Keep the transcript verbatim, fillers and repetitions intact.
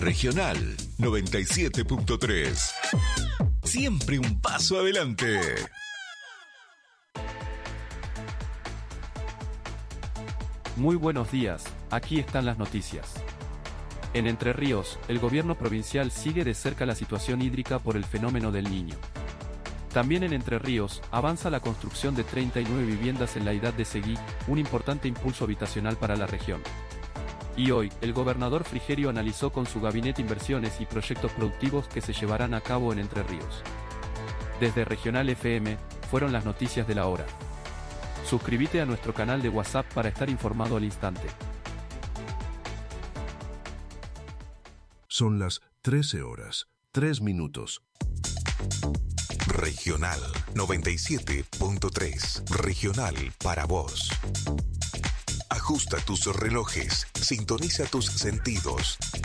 Regional noventa y siete punto tres. Siempre un paso adelante. Muy buenos días, aquí están las noticias. En Entre Ríos, el gobierno provincial sigue de cerca la situación hídrica por el fenómeno del Niño. También en Entre Ríos, avanza la construcción de treinta y nueve viviendas en la Edad de Seguí, un importante impulso habitacional para la región. Y hoy, el gobernador Frigerio analizó con su gabinete inversiones y proyectos productivos que se llevarán a cabo en Entre Ríos. Desde Regional F M, fueron las noticias de la hora. Suscríbete a nuestro canal de WhatsApp para estar informado al instante. Son las trece horas, tres minutos. Regional noventa y siete punto tres. Regional para vos. Ajusta tus relojes, sintoniza tus sentidos.